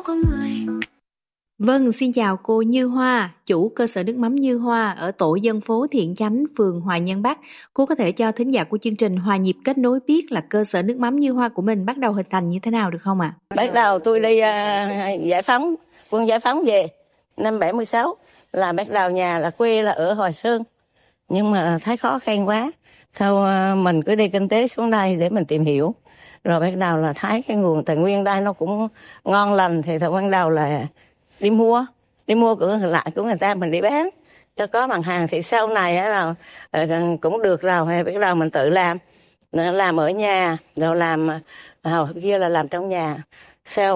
con người. Vâng, xin chào cô Như Hoa, chủ cơ sở nước mắm Như Hoa ở tổ dân phố Thiện Chánh, phường Hòa Nhân Bắc. Cô có thể cho thính giả của chương trình Hòa Nhịp Kết Nối biết là cơ sở nước mắm Như Hoa của mình bắt đầu hình thành như thế nào được không ạ? Bắt đầu tôi đi quân giải phóng về năm 76 là bắt đầu nhà là quê là ở Hòa Sơn, nhưng mà thấy khó khăn quá, sau mình cứ đi kinh tế xuống đây để mình tìm hiểu, rồi bắt đầu là thấy cái nguồn tài nguyên đây nó cũng ngon lành, thì bắt đầu là đi mua của lại của người ta mình đi bán cho có bằng hàng. Thì sau này là cũng được rồi, hay bắt đầu mình tự làm ở nhà, rồi làm hồi kia là làm trong nhà. Sau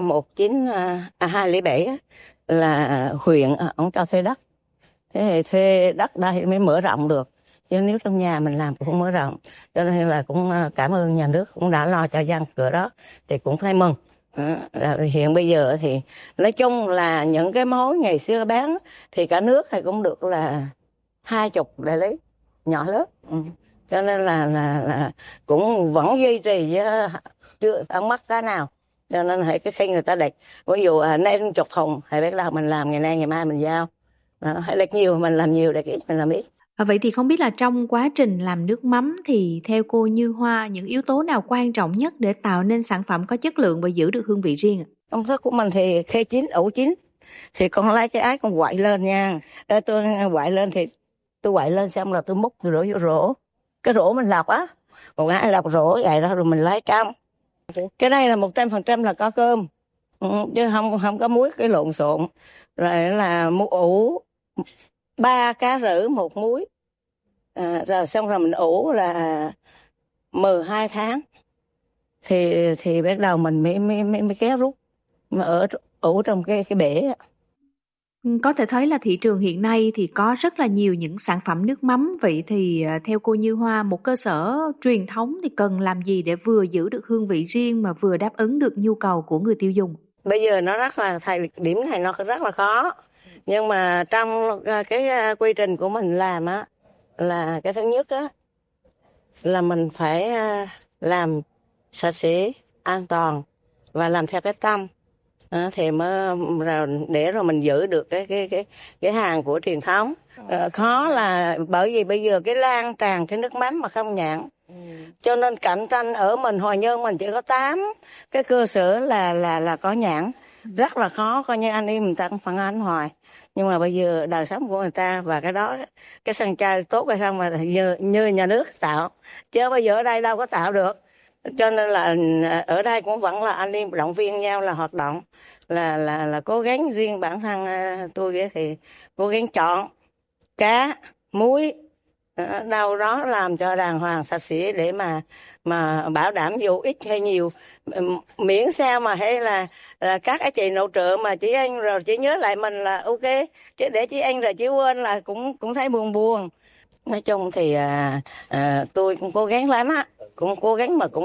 2007 là huyện ông cho thuê đất, thế thì thuê đất đây mới mở rộng được, chứ nếu trong nhà mình làm cũng không mở rộng. Cho nên là cũng cảm ơn nhà nước cũng đã lo cho dân cửa đó, thì cũng thấy mừng. Hiện bây giờ thì nói chung là những cái mối ngày xưa bán thì cả nước thì cũng được là 20 đại lý nhỏ lớn. Cho nên là cũng vẫn duy trì, chưa không mất cái nào. Cho nên hãy cái khi người ta đặt ví dụ nay 10 thùng thì bắt đầu mình làm ngày nay ngày mai mình giao, hãy đặt nhiều mình làm nhiều, đặt ít mình làm ít. Vậy thì không biết là trong quá trình làm nước mắm thì theo cô Như Hoa, những yếu tố nào quan trọng nhất để tạo nên sản phẩm có chất lượng và giữ được hương vị riêng ạ? Công thức của mình thì khi chín, ủ chín thì con lấy cái ái con quậy lên nha. Tôi quậy lên thì tôi quậy lên xong rồi tôi múc, tôi đổ vô rổ. Cái rổ mình lọc á, còn ai lọc rổ vậy đó rồi mình lấy trong. Cái này là 100% là có cơm, chứ không có muối cái lộn xộn. Rồi là ủ 3 cá rữ 1 muối, rồi xong rồi mình ủ là 12 tháng thì bắt đầu mình mới kéo rút mà ủ trong cái bể. Có thể thấy là thị trường hiện nay thì có rất là nhiều những sản phẩm nước mắm. Vậy thì theo cô Như Hoa, một cơ sở truyền thống thì cần làm gì để vừa giữ được hương vị riêng mà vừa đáp ứng được nhu cầu của người tiêu dùng? Bây giờ nó rất là điểm này nó rất là khó, nhưng mà trong cái quy trình của mình làm á, là cái thứ nhất á là mình phải làm sạch sẽ, an toàn và làm theo cái tâm, thì mới để rồi mình giữ được cái hàng của truyền thống. Khó là bởi vì bây giờ cái lan tràn cái nước mắm mà không nhãn, cho nên cạnh tranh ở mình Hòa Nhơn mình chỉ có 8 cái cơ sở là có nhãn, rất là khó, coi như anh em người ta cũng phản ánh hoài. Nhưng mà bây giờ đời sống của người ta và cái đó, cái sân chơi tốt hay không mà như nhà nước tạo, chứ bây giờ ở đây đâu có tạo được. Cho nên là ở đây cũng vẫn là anh em động viên nhau là hoạt động, là cố gắng. Riêng bản thân tôi thì cố gắng chọn cá, muối đâu đó làm cho đàng hoàng sạch sẽ để mà bảo đảm dù ít hay nhiều, miễn sao mà hay là các cái chị nội trợ mà chị ăn rồi chị nhớ lại mình là ok, chứ để chị ăn rồi chị quên là cũng thấy buồn. Nói chung thì tôi cũng cố gắng lắm á, cũng cố gắng mà cũng